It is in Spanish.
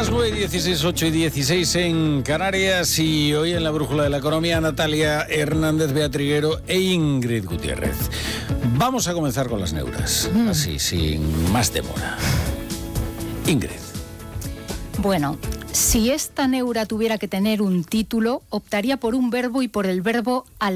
Las 9:16, 8:16 en Canarias, y hoy en la Brújula de la Economía, Natalia Hernández, Bea Triguero e Ingrid Gutiérrez. Vamos a comenzar con las neuras, así, sin más demora. Ingrid. Bueno, si esta neura tuviera que tener un título, optaría por un verbo y por el verbo